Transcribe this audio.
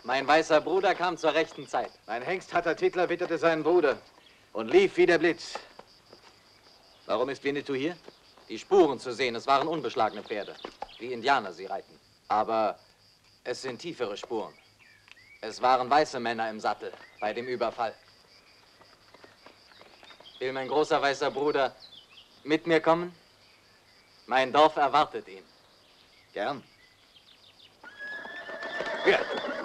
Mein weißer Bruder kam zur rechten Zeit. Mein Hengsthatter Titler witterte seinen Bruder und lief wie der Blitz. Warum ist Winnetou hier? Die Spuren zu sehen, es waren unbeschlagene Pferde, wie Indianer sie reiten. Aber es sind tiefere Spuren. Es waren weiße Männer im Sattel bei dem Überfall. Will mein großer weißer Bruder mit mir kommen? Mein Dorf erwartet ihn. Gern. Ja.